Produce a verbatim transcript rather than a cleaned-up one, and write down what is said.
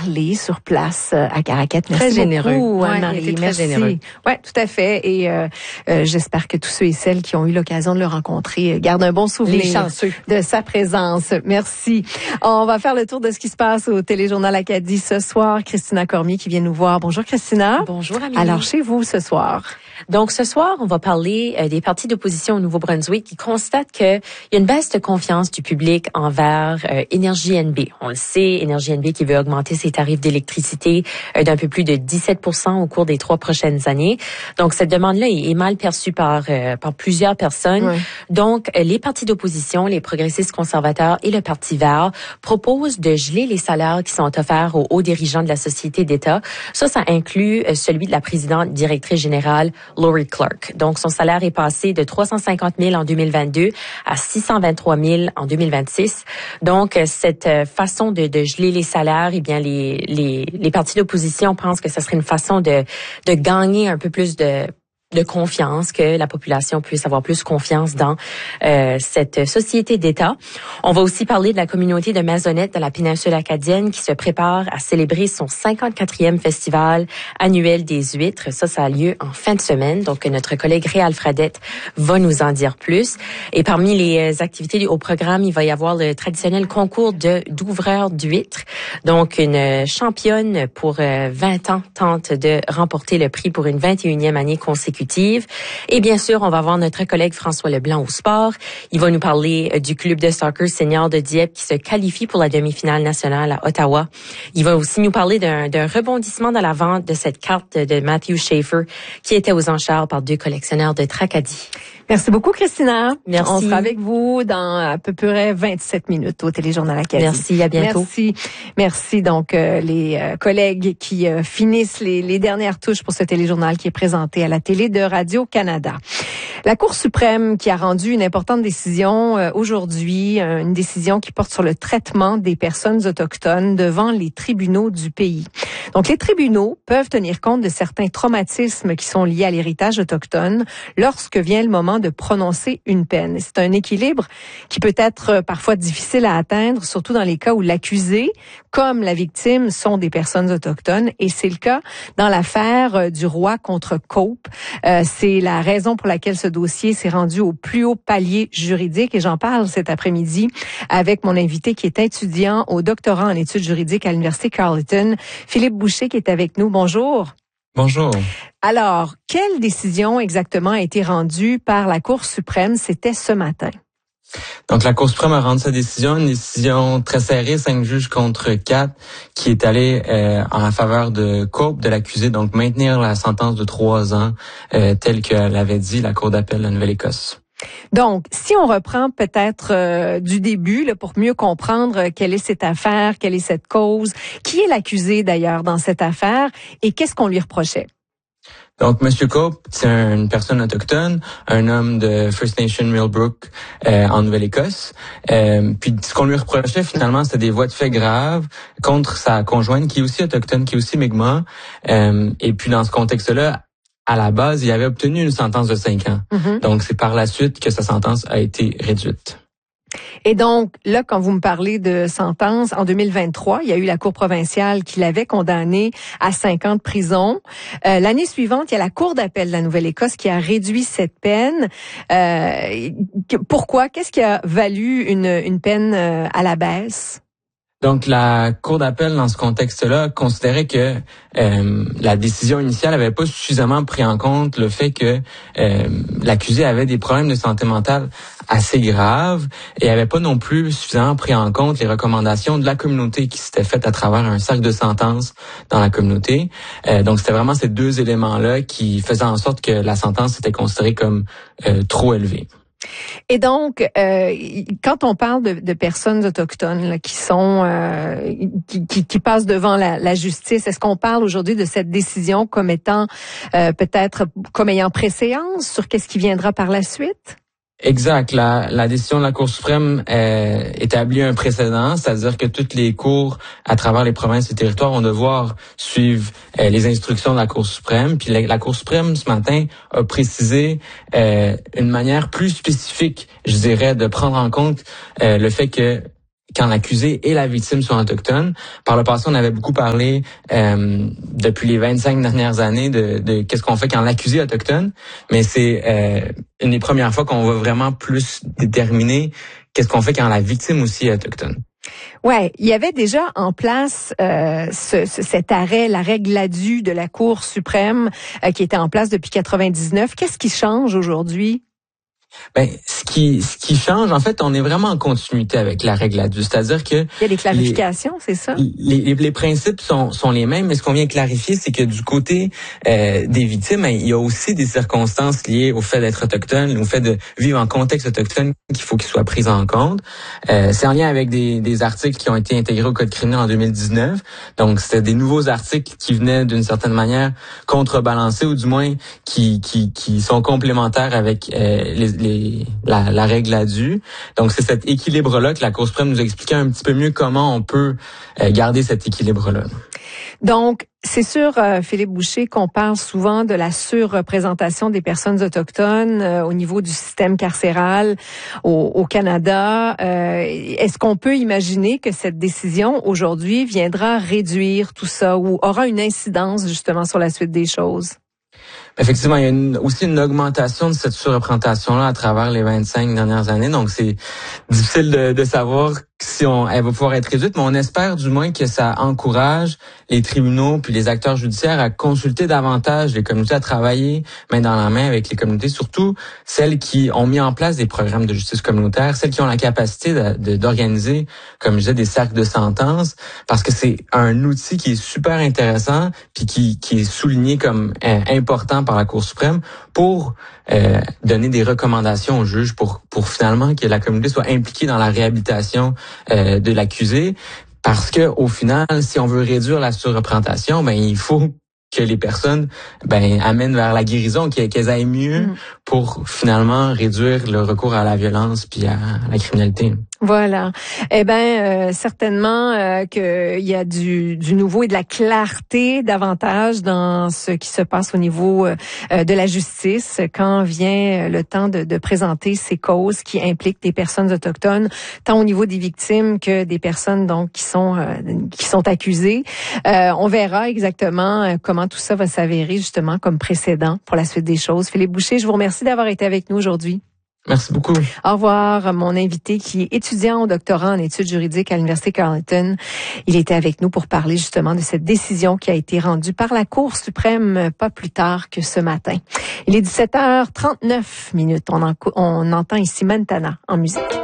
parler sur place à Caracat. Merci très généreux. beaucoup, Anne-Marie. Ouais, très merci. généreux. Ouais, tout à fait. Et euh, euh, j'espère que tous ceux et celles qui ont eu l'occasion de le rencontrer gardent un bon souvenir Les chanceux. de sa présence. Merci. On va faire le tour de ce qui se passe au Téléjournal Acadie ce soir. Christina Cormier qui vient nous voir. Bonjour Christina. Bonjour Amélie. Alors chez vous ce soir. Donc ce soir, on va parler euh, des partis d'opposition au Nouveau-Brunswick qui constatent qu'il y a une baisse de confiance du public envers euh, Énergie N B. On le sait, Énergie N B qui veut augmenter ses tarifs d'électricité euh, d'un peu plus de dix-sept pour cent au cours des trois prochaines années. Donc cette demande-là est, est mal perçue par euh, par plusieurs personnes. Oui. Donc euh, les partis d'opposition, les progressistes conservateurs et le Parti vert proposent de geler les salaires qui sont offerts aux hauts dirigeants de la société d'État. Ça, ça inclut euh, celui de la présidente directrice générale Lori Clark. Donc, son salaire est passé de trois cent cinquante mille en deux mille vingt-deux à six cent vingt-trois mille en deux mille vingt-six. Donc, cette façon de, de geler les salaires, eh bien, les, les, les partis d'opposition pensent que ce serait une façon de, de gagner un peu plus de de confiance, que la population puisse avoir plus confiance dans euh, cette société d'État. On va aussi parler de la communauté de Maisonnette de la péninsule acadienne qui se prépare à célébrer son cinquante-quatrième festival annuel des huîtres. Ça, ça a lieu en fin de semaine. Donc, notre collègue Réal Fradette va nous en dire plus. Et parmi les activités au programme, il va y avoir le traditionnel concours de d'ouvreurs d'huîtres. Donc, une championne pour vingt ans tente de remporter le prix pour une vingt et unième année consécutive. Et bien sûr, on va voir notre collègue François Leblanc au sport. Il va nous parler du club de soccer senior de Dieppe qui se qualifie pour la demi-finale nationale à Ottawa. Il va aussi nous parler d'un, d'un rebondissement dans la vente de cette carte de Matthew Schaefer qui était aux enchères par deux collectionneurs de Tracadie. Merci beaucoup, Christina. Merci. On sera avec vous dans à peu près vingt-sept minutes au Téléjournal Acadie. Merci, à bientôt. Merci. Merci donc euh, les euh, collègues qui euh, finissent les, les dernières touches pour ce téléjournal qui est présenté à la télé de Radio-Canada. La Cour suprême qui a rendu une importante décision euh, aujourd'hui, euh, une décision qui porte sur le traitement des personnes autochtones devant les tribunaux du pays. Donc, les tribunaux peuvent tenir compte de certains traumatismes qui sont liés à l'héritage autochtone lorsque vient le moment de prononcer une peine. C'est un équilibre qui peut être parfois difficile à atteindre, surtout dans les cas où l'accusé, comme la victime, sont des personnes autochtones. Et c'est le cas dans l'affaire du Roi contre Cope. Euh, c'est la raison pour laquelle ce dossier s'est rendu au plus haut palier juridique. Et j'en parle cet après-midi avec mon invité qui est étudiant au doctorat en études juridiques à l'Université Carleton, Philippe Boucher, qui est avec nous. Bonjour. Bonjour. Alors, quelle décision exactement a été rendue par la Cour suprême? C'était ce matin. Donc, la Cour suprême a rendu sa décision, une décision très serrée, cinq juges contre quatre, qui est allée euh, en faveur de Cope, de l'accusé, donc maintenir la sentence de trois ans, euh, telle que l'avait dit la Cour d'appel de la Nouvelle-Écosse. Donc, si on reprend peut-être euh, du début là, pour mieux comprendre euh, quelle est cette affaire, quelle est cette cause, qui est l'accusé d'ailleurs dans cette affaire et qu'est-ce qu'on lui reprochait? Donc, M. Cope, c'est une personne autochtone, un homme de First Nation Millbrook euh, en Nouvelle-Écosse. Euh, puis, ce qu'on lui reprochait finalement, c'était des voies de fait graves contre sa conjointe, qui est aussi autochtone, qui est aussi Mi'kmaq. Euh, et puis, dans ce contexte-là, à la base, il avait obtenu une sentence de cinq ans. Mm-hmm. Donc, c'est par la suite que sa sentence a été réduite. Et donc, là, quand vous me parlez de sentence, en deux mille vingt-trois, il y a eu la Cour provinciale qui l'avait condamné à cinq ans de prison. Euh, l'année suivante, il y a la Cour d'appel de la Nouvelle-Écosse qui a réduit cette peine. Euh, pourquoi? Qu'est-ce qui a valu une, une peine euh, à la baisse? Donc, la Cour d'appel, dans ce contexte-là, considérait que euh, la décision initiale n'avait pas suffisamment pris en compte le fait que euh, l'accusé avait des problèmes de santé mentale assez graves et n'avait pas non plus suffisamment pris en compte les recommandations de la communauté qui s'étaient faites à travers un cercle de sentence dans la communauté. Euh, donc, c'était vraiment ces deux éléments-là qui faisaient en sorte que la sentence était considérée comme euh, trop élevée. Et donc, euh, quand on parle de, de personnes autochtones là, qui sont euh, qui, qui, qui passent devant la, la justice, est-ce qu'on parle aujourd'hui de cette décision comme étant euh, peut-être comme ayant préséance sur qu'est-ce qui viendra par la suite? Exact. La, la décision de la Cour suprême euh, établit un précédent, c'est-à-dire que toutes les cours à travers les provinces et territoires vont devoir suivre euh, les instructions de la Cour suprême. Puis la, la Cour suprême, ce matin, a précisé euh, une manière plus spécifique, je dirais, de prendre en compte euh, le fait que quand l'accusé et la victime sont autochtones. Par le passé, on avait beaucoup parlé euh, depuis les vingt-cinq dernières années de, de qu'est-ce qu'on fait quand l'accusé est autochtone, mais c'est euh, une des premières fois qu'on va vraiment plus déterminer qu'est-ce qu'on fait quand la victime aussi est autochtone. Ouais, il y avait déjà en place euh, ce, ce, cet arrêt, la règle Ladue de la Cour suprême euh, qui était en place depuis quatre-vingt-dix-neuf. Qu'est-ce qui change aujourd'hui? Ben, ce qui, ce qui change, en fait, on est vraiment en continuité avec la règle Ladue. C'est-à-dire que... Il y a des clarifications, c'est ça? Les, les, les principes sont, sont les mêmes, mais ce qu'on vient clarifier, c'est que du côté euh, des victimes, il y a aussi des circonstances liées au fait d'être autochtone, au fait de vivre en contexte autochtone qu'il faut qu'ils soient prises en compte. Euh, c'est en lien avec des, des articles qui ont été intégrés au Code criminel en deux mille dix-neuf. Donc, c'était des nouveaux articles qui venaient d'une certaine manière contrebalancer, ou du moins qui, qui, qui sont complémentaires avec euh, les Les, la, la règle Ladue. Donc, c'est cet équilibre-là que la Cour suprême nous a expliqué un petit peu mieux comment on peut euh, garder cet équilibre-là. Donc, c'est sûr, euh, Philippe Boucher, qu'on parle souvent de la surreprésentation des personnes autochtones euh, au niveau du système carcéral au, au Canada. Euh, est-ce qu'on peut imaginer que cette décision aujourd'hui viendra réduire tout ça ou aura une incidence justement sur la suite des choses? Effectivement, il y a une, aussi une augmentation de cette surreprésentation-là à travers les vingt-cinq dernières années. Donc, c'est difficile de, de savoir si on, elle va pouvoir être réduite, mais on espère du moins que ça encourage les tribunaux puis les acteurs judiciaires à consulter davantage les communautés, à travailler main dans la main avec les communautés, surtout celles qui ont mis en place des programmes de justice communautaire, celles qui ont la capacité de, de, d'organiser, comme je disais, des cercles de sentences, parce que c'est un outil qui est super intéressant puis qui, qui est souligné comme euh, important par la Cour suprême pour euh, donner des recommandations aux juges pour pour finalement que la communauté soit impliquée dans la réhabilitation euh, de l'accusé, parce que au final, si on veut réduire la surreprésentation, ben il faut que les personnes ben amènent vers la guérison, qu'elles aillent mieux mmh. pour finalement réduire le recours à la violence puis à la criminalité. Voilà. Eh ben, euh, certainement euh, qu'il y a du, du nouveau et de la clarté davantage dans ce qui se passe au niveau euh, de la justice quand vient le temps de, de présenter ces causes qui impliquent des personnes autochtones, tant au niveau des victimes que des personnes donc qui sont euh, qui sont accusées. Euh, on verra exactement comment tout ça va s'avérer justement comme précédent pour la suite des choses. Philippe Boucher, je vous remercie d'avoir été avec nous aujourd'hui. Merci beaucoup. Au revoir, mon invité qui est étudiant au doctorat en études juridiques à l'Université Carleton. Il était avec nous pour parler justement de cette décision qui a été rendue par la Cour suprême pas plus tard que ce matin. Il est dix-sept heures trente-neuf minutes. On, en, on entend ici Montana en musique.